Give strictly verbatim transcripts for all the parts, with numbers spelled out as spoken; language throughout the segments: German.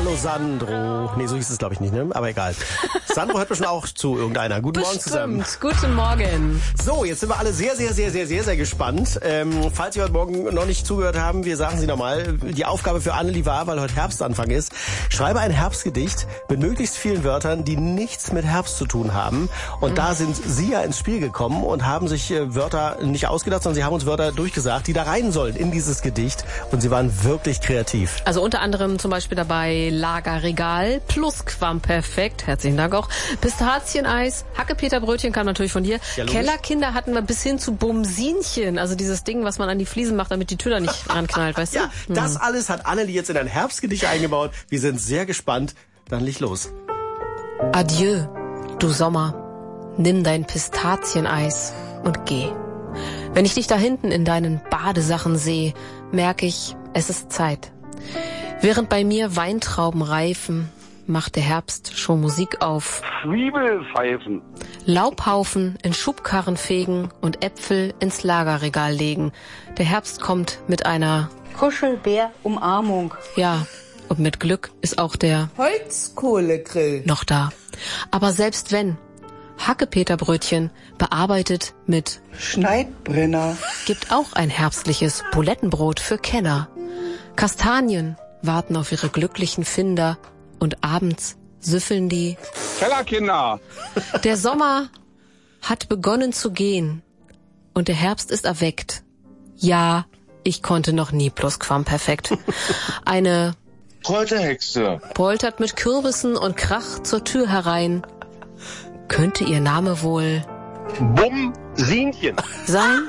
Hallo Sandro. Nee, so hieß es glaube ich nicht, ne? Aber egal. Sandro hört bestimmt auch zu irgendeiner. Guten Morgen zusammen. Guten Morgen. So, jetzt sind wir alle sehr, sehr, sehr, sehr, sehr, sehr gespannt. Ähm, falls Sie heute Morgen noch nicht zugehört haben, wir sagen Sie nochmal, die Aufgabe für Annelie war, weil heute Herbstanfang ist, schreibe ein Herbstgedicht mit möglichst vielen Wörtern, die nichts mit Herbst zu tun haben. Und mhm. da sind Sie ja ins Spiel gekommen und haben sich äh, Wörter nicht ausgedacht, sondern Sie haben uns Wörter durchgesagt, die da rein sollen in dieses Gedicht. Und Sie waren wirklich kreativ. Also unter anderem zum Beispiel dabei Lagerregal, Plusquamperfekt, herzlichen Dank auch, Pistazieneis, Hackepeterbrötchen kam natürlich von dir, ja, Kellerkinder hatten wir bis hin zu Bumsinchen, also dieses Ding, was man an die Fliesen macht, damit die Tür da nicht ranknallt, weißt ja, du? Ja, das hm. alles hat Annelie jetzt in ein Herbstgedicht eingebaut. Wir sind sehr gespannt. Dann leg los. Adieu, du Sommer, nimm dein Pistazieneis und geh. Wenn ich dich da hinten in deinen Badesachen sehe, merke ich, es ist Zeit. Während bei mir Weintrauben reifen, macht der Herbst schon Musik auf. Zwiebelpfeifen. Laubhaufen in Schubkarren fegen und Äpfel ins Lagerregal legen. Der Herbst kommt mit einer Kuschelbär-Umarmung. Ja, und mit Glück ist auch der Holzkohlegrill noch da. Aber selbst wenn, Hackepeterbrötchen bearbeitet mit Schneidbrenner gibt auch ein herbstliches Bulettenbrot für Kenner. Kastanien warten auf ihre glücklichen Finder und abends süffeln die Kellerkinder. Der Sommer hat begonnen zu gehen und der Herbst ist erweckt. Ja, ich konnte noch nie Plusquamperfekt. Eine Polterhexe poltert mit Kürbissen und Krach zur Tür herein. Könnte ihr Name wohl Bumsinchen sein?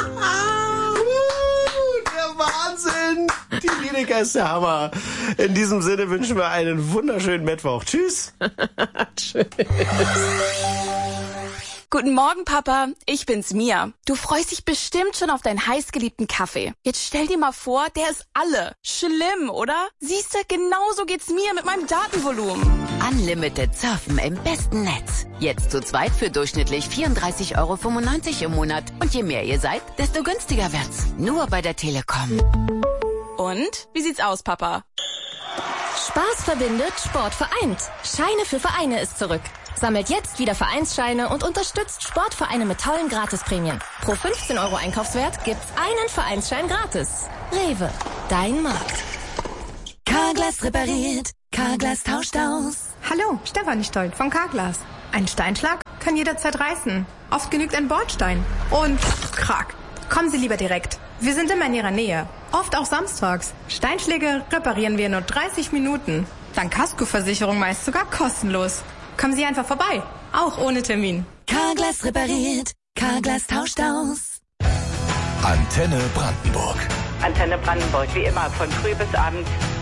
Der Wahnsinn! Die Lyriker ist der Hammer. In diesem Sinne wünschen wir einen wunderschönen Mittwoch. Tschüss. Tschüss. Guten Morgen, Papa. Ich bin's, Mia. Du freust dich bestimmt schon auf deinen heißgeliebten Kaffee. Jetzt stell dir mal vor, der ist alle. Schlimm, oder? Siehste, genauso geht's mir mit meinem Datenvolumen. Unlimited Surfen im besten Netz. Jetzt zu zweit für durchschnittlich vierunddreißig Euro fünfundneunzig im Monat. Und je mehr ihr seid, desto günstiger wird's. Nur bei der Telekom. Und? Wie sieht's aus, Papa? Spaß verbindet, Sport vereint. Scheine für Vereine ist zurück. Sammelt jetzt wieder Vereinsscheine und unterstützt Sportvereine mit tollen Gratisprämien. Pro fünfzehn Euro Einkaufswert gibt's einen Vereinsschein gratis. Rewe, dein Markt. Carglass repariert, Carglass tauscht aus. Hallo, Stefanie Stolt von Carglass. Ein Steinschlag kann jederzeit reißen. Oft genügt ein Bordstein. Und krack. Kommen Sie lieber direkt. Wir sind immer in Ihrer Nähe. Oft auch samstags. Steinschläge reparieren wir in nur dreißig Minuten. Dank Kaskoversicherung meist sogar kostenlos. Kommen Sie einfach vorbei, auch ohne Termin. Carglass repariert, Carglass tauscht aus. Antenne Brandenburg. Antenne Brandenburg, wie immer, von früh bis abend.